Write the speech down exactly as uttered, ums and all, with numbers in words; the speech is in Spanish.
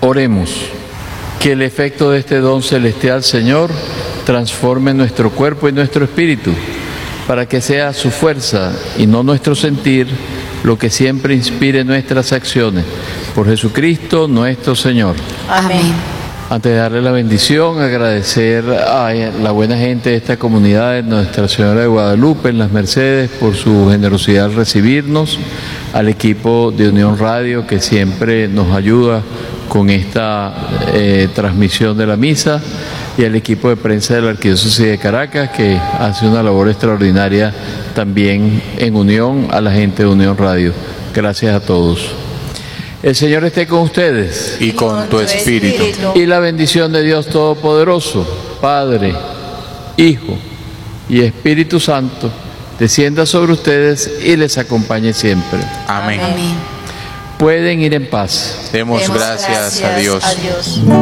Oremos. Que el efecto de este don celestial, Señor, transforme nuestro cuerpo y nuestro espíritu, para que sea su fuerza y no nuestro sentir lo que siempre inspire nuestras acciones. Por Jesucristo nuestro Señor. Amén. Antes de darle la bendición, agradecer a la buena gente de esta comunidad de Nuestra Señora de Guadalupe en Las Mercedes por su generosidad al recibirnos, al equipo de Unión Radio que siempre nos ayuda con esta eh, transmisión de la misa, y al equipo de prensa de la Arquidiócesis de Caracas, que hace una labor extraordinaria también en unión a la gente de Unión Radio. Gracias a todos. El Señor esté con ustedes. Y con tu espíritu. Y la bendición de Dios Todopoderoso, Padre, Hijo y Espíritu Santo, descienda sobre ustedes y les acompañe siempre. Amén. Amén. Pueden ir en paz. Demos Demos gracias, gracias a Dios. a Dios.